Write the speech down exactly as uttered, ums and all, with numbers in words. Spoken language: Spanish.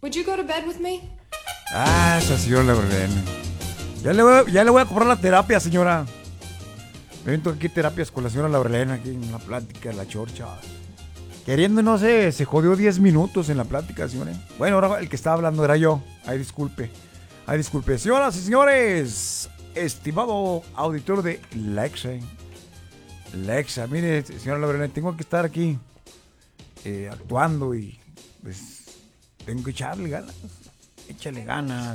Would you go to bed with me? Ah, esa señora Laurelena. Ya le, voy, ya le voy a comprar la terapia, señora. Me invento aquí terapias con la señora Laurelena, aquí en la plática de la chorcha. Queriendo, no sé, se jodió diez minutos en la plática, señora. Bueno, ahora el que estaba hablando era yo. Ay, disculpe. Ay, disculpe. Señoras y señores, estimado auditor de Lexa. Lexa, mire, señora Laurelena, tengo que estar aquí eh, actuando y pues tengo que echarle ganas. Échale ganas.